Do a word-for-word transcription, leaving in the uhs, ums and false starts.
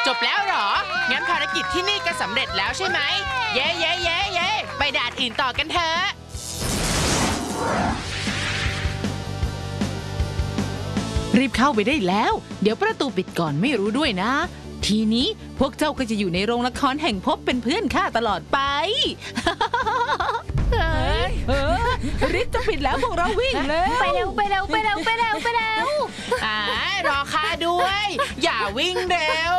จบแล้วเหรองั้นภารกิจที่นี่ก็สำเร็จแล้วใช่ไหมเย้เย้เย้เย้ไปด่านอื่นต่อกันเถอะรีบเข้าไปได้แล้วเดี๋ยวประตูปิดก่อนไม่รู้ด้วยนะ ทีนี้พวกเจ้าก็จะอยู่ในโรงละครแห่งพบเป็นเพื่อนข้าตลอดไป เฮ้ยเออริจะปิดแล้วพวกเราวิ่งเลยไปเร็วไปเร็วไปเร็วไปเร็วไปเร็วอ่ารอข้าด้วย อย่าวิ่งเร็ว